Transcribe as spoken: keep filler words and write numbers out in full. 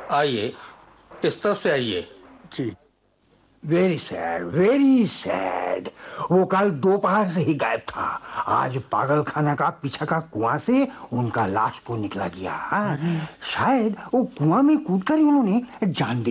आइए, इस तरफ से आइए। जी। Very sad, very sad. वो कल दोपहर से ही गायब था। आज पागल खाना का पीछा का कुआं से उनका लाश को निकला गया। शायद वो कुआं में कूदकर ही उन्होंने जान दे